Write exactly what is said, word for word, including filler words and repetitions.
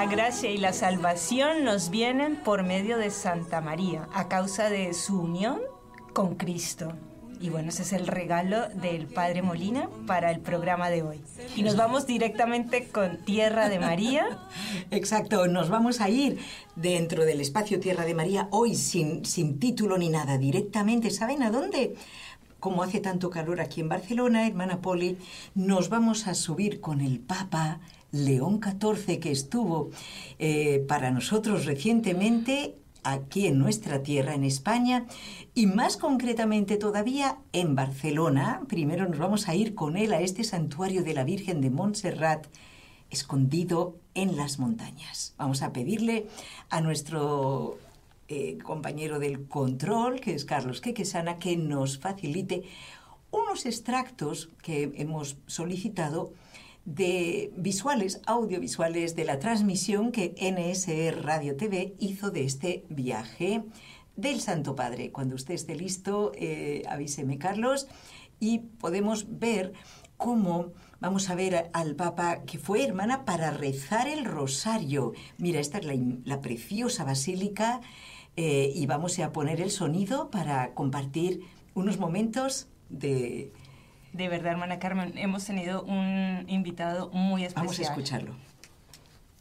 La gracia y la salvación nos vienen por medio de Santa María, a causa de su unión con Cristo. Y bueno, ese es el regalo del Padre Molina para el programa de hoy. Y nos vamos directamente con Tierra de María. Exacto, nos vamos a ir dentro del espacio Tierra de María, hoy sin, sin título ni nada, directamente. ¿Saben a dónde? Como hace tanto calor aquí en Barcelona, hermana Poli, nos vamos a subir con el Papa León catorce, que estuvo eh, para nosotros recientemente aquí en nuestra tierra, en España, y más concretamente todavía en Barcelona. Primero nos vamos a ir con él a este santuario de la Virgen de Montserrat, escondido en las montañas. Vamos a pedirle a nuestro eh, compañero del control, que es Carlos Quequesana, que nos facilite unos extractos que hemos solicitado de visuales, audiovisuales de la transmisión que N S E Radio T V hizo de este viaje del Santo Padre. Cuando usted esté listo, eh, avíseme, Carlos, y podemos ver cómo vamos a ver al Papa, que fue, hermana, para rezar el rosario. Mira, esta es la, la preciosa basílica, eh, y vamos a poner el sonido para compartir unos momentos de... De verdad, hermana Carmen, hemos tenido un invitado muy especial. Vamos a escucharlo.